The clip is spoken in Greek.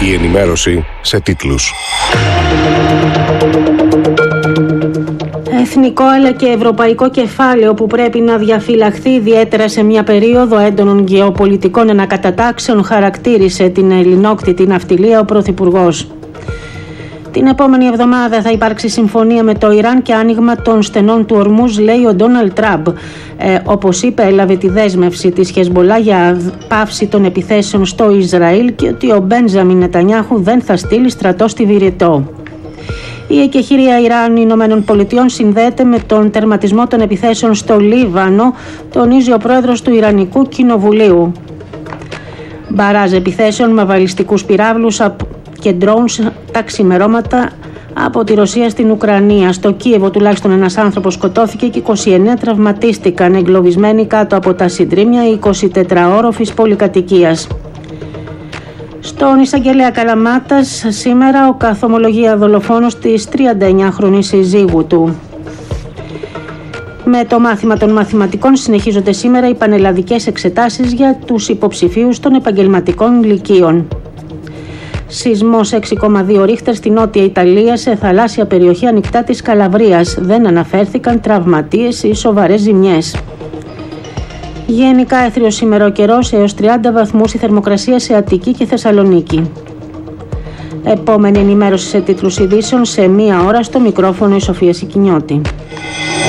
Η ενημέρωση σε τίτλους. Εθνικό αλλά και ευρωπαϊκό κεφάλαιο που πρέπει να διαφυλαχθεί ιδιαίτερα σε μια περίοδο έντονων γεωπολιτικών ανακατατάξεων, χαρακτήρισε την ελληνόκτητη ναυτιλία ο Πρωθυπουργός. Την επόμενη εβδομάδα θα υπάρξει συμφωνία με το Ιράν και άνοιγμα των στενών του Ορμούζ, λέει ο Ντόναλντ Τραμπ. Όπως είπε, έλαβε τη δέσμευση της Χεσμολάχ για πάυση των επιθέσεων στο Ισραήλ και ότι ο Μπέντζαμιν Νετανιάχου δεν θα στείλει στρατό στη Βηρητό. Η εκεχήρια Ιράν Ηνωμένων Πολιτειών συνδέεται με τον τερματισμό των επιθέσεων στο Λίβανο, τονίζει ο πρόεδρος του Ιρανικού Κοινοβουλίου. Μπαράζ επιθέσεων με βαλιστικούς πυράβλους και ντρόουνς τα ξημερώματα από τη Ρωσία στην Ουκρανία. Στο Κίεβο τουλάχιστον ένας άνθρωπος σκοτώθηκε και 29 τραυματίστηκαν, εγκλωβισμένοι κάτω από τα συντρίμμια 24όροφης πολυκατοικίας. Στον εισαγγελέα Καλαμάτας σήμερα ο καθομολογία δολοφόνος της 39χρονης συζύγου του. Με το μάθημα των μαθηματικών συνεχίζονται σήμερα οι πανελλαδικές εξετάσεις για τους υποψηφίους των επαγγελματικών λυκείων. Σεισμός 6,2 ρίχτερ στη Νότια Ιταλία, σε θαλάσσια περιοχή ανοιχτά της Καλαβρίας. Δεν αναφέρθηκαν τραυματίες ή σοβαρές ζημιές. Γενικά έθριος σήμερα ο καιρός, έως 30 βαθμούς η θερμοκρασία σε Αττική και Θεσσαλονίκη. Επόμενη ενημέρωση σε τίτλους ειδήσεων σε 1 ώρα, στο μικρόφωνο η Σοφία Σικινιώτη.